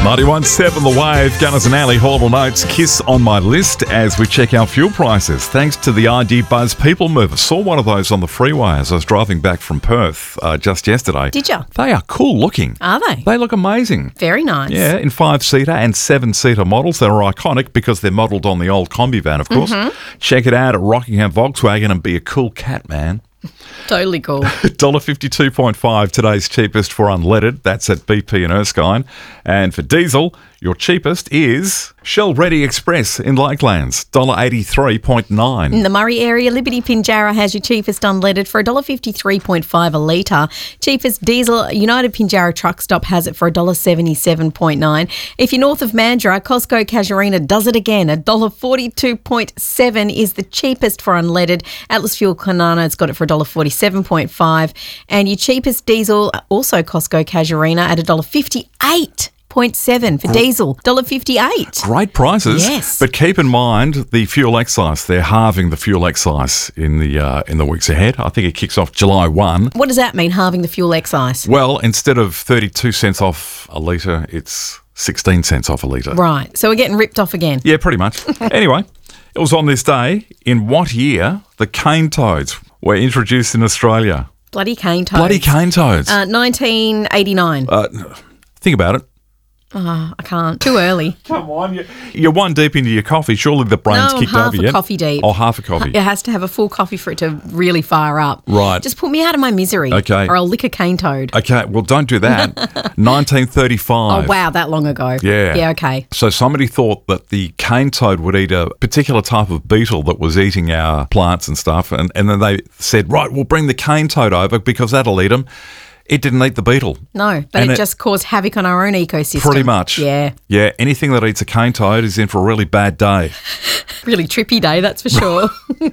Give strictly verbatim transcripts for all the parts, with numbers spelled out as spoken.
ninety-one point seven The Wave, Gunners and Ali, Hall and Oates, Kiss on my list as we check our fuel prices. Thanks to the I D Buzz People Mover. Saw one of those on the freeway as I was driving back from Perth uh, just yesterday. Did you? They are cool looking. Are they? They look amazing. Very nice. Yeah, in five-seater and seven-seater models. They're iconic because they're modelled on the old Combi van, of course. Mm-hmm. Check it out at Rockingham Volkswagen and be a cool cat, man. Totally cool. one dollar fifty-two point five, today's cheapest for unleaded. That's at B P and Erskine. And for diesel, your cheapest is Shell Ready Express in Lakelands, one dollar eighty-three point nine. In the Murray area, Liberty Pinjarra has your cheapest unleaded for one dollar fifty-three point five a litre. Cheapest diesel, United Pinjarra Truck Stop has it for one dollar seventy-seven point nine. If you're north of Mandurah, Costco Casuarina does it again. one dollar forty-two point seven is the cheapest for unleaded. Atlas Fuel Kanana's got it for one dollar forty-seven point five. And your cheapest diesel, also Costco Casuarina, at one dollar fifty-eight point seven for diesel, one dollar fifty-eight. Great prices. Yes. But keep in mind the fuel excise. They're halving the fuel excise in the uh, in the weeks ahead. I think it kicks off July first. What does that mean, halving the fuel excise? Well, instead of thirty-two cents off a litre, it's sixteen cents off a litre. Right. So we're getting ripped off again. Yeah, pretty much. Anyway, it was on this day, in what year the cane toads were introduced in Australia? Bloody cane toads. Bloody cane toads. Uh, nineteen eighty-nine. Uh, think about it. Oh, I can't. Too early. Come on. You're, you're one deep into your coffee. Surely the brain's no, kicked half over a yet? coffee deep. Oh, half a coffee. It has to have a full coffee for it to really fire up. Right. Just put me out of my misery. Okay. Or I'll lick a cane toad. Okay, well, don't do that. nineteen thirty-five. Oh, wow, that long ago. Yeah. Yeah, okay. So somebody thought that the cane toad would eat a particular type of beetle that was eating our plants and stuff, and, and then they said, right, we'll bring the cane toad over because that'll eat them. It didn't eat the beetle. No, but And it, it- just caused havoc on our own ecosystem. Pretty much. Yeah. Yeah, anything that eats a cane toad is in for a really bad day. Really trippy day, that's for sure.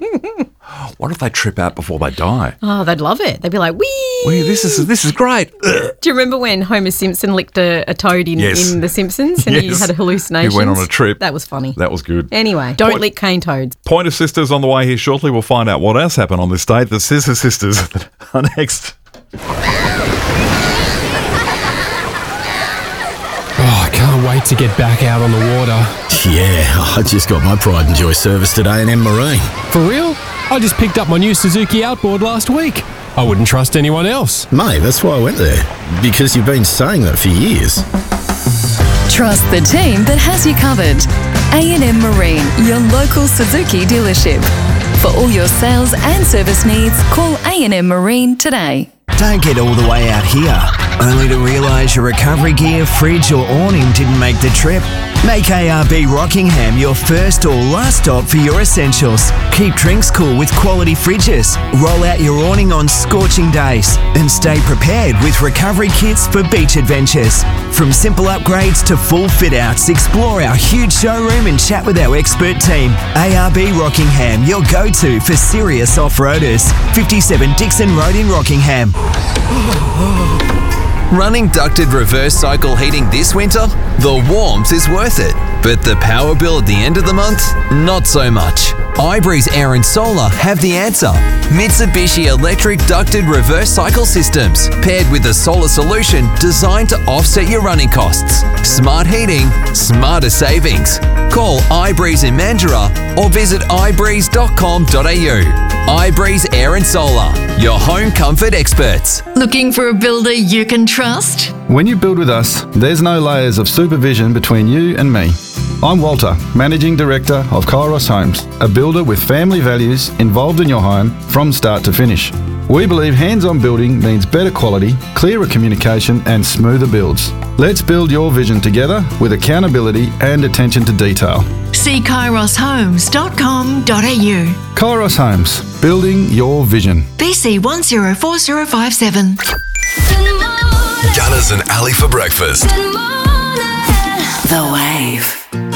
What if they trip out before they die? Oh, they'd love it. They'd be like, wee! Wee, this is this is great. Do you remember when Homer Simpson licked a, a toad in, Yes. in The Simpsons and he Yes. had hallucinations? He went on a trip. That was funny. That was good. Anyway, don't Point- lick cane toads. Pointer Sisters on the way here shortly. We'll find out what else happened on this day. The Scissor Sisters are next. Oh, I can't wait to get back out on the water. Yeah, I just got my Pride and Joy service today in M Marine. For real? I just picked up my new Suzuki Outboard last week. I wouldn't trust anyone else. Mate, that's why I went there. Because you've been saying that for years. Trust the team that has you covered. A and M Marine, your local Suzuki dealership. For all your sales and service needs, call A and M Marine today. Don't get all the way out here, only to realise your recovery gear, fridge or awning didn't make the trip. Make A R B Rockingham your first or last stop for your essentials. Keep drinks cool with quality fridges. Roll out your awning on scorching days. And stay prepared with recovery kits for beach adventures. From simple upgrades to full fit-outs, explore our huge showroom and chat with our expert team. A R B Rockingham, your go-to for serious off-roaders. fifty-seven Dixon Road in Rockingham. Running ducted reverse cycle heating this winter? The warmth is worth it. But the power bill at the end of the month? Not so much. iBreeze Air and Solar have the answer. Mitsubishi electric ducted reverse cycle systems, paired with a solar solution designed to offset your running costs. Smart heating, smarter savings. Call iBreeze in Mandurah or visit i breeze dot com dot a u. iBreeze Air and Solar, your home comfort experts. Looking for a builder you can trust? When you build with us, there's no layers of supervision between you and me. I'm Walter, Managing Director of Kairos Homes, a builder with family values involved in your home from start to finish. We believe hands-on building means better quality, clearer communication and smoother builds. Let's build your vision together with accountability and attention to detail. See kairos homes dot com dot a u. Kairos Homes, building your vision. B C one zero four zero five seven. Gunners and Ali for breakfast. The Wave.